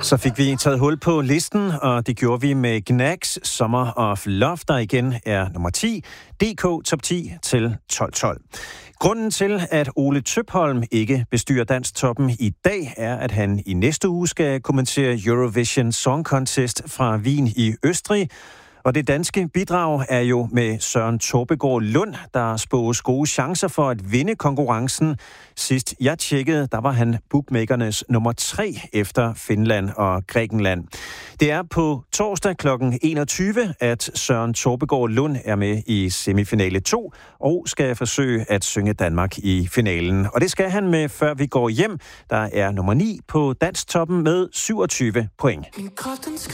Så fik vi taget hul på listen, og det gjorde vi med Gnags Summer of Love, der igen er nummer 10, DK Top 10 til 12. Grunden til, at Ole Tøpholm ikke bestyrer Dansktoppen i dag, er, at han i næste uge skal kommentere Eurovision Song Contest fra Wien i Østrig. Og det danske bidrag er jo med Søren Torpegaard Lund, der spås gode chancer for at vinde konkurrencen. Sidst jeg tjekkede, der var han bookmakernes nummer 3 efter Finland og Grækenland. Det er på torsdag kl. 21, at Søren Torpegaard Lund er med i semifinale 2 og skal forsøge at synge Danmark i finalen. Og det skal han med, før vi går hjem. Der er nummer 9 på Dansktoppen med 27 point. Min krop, den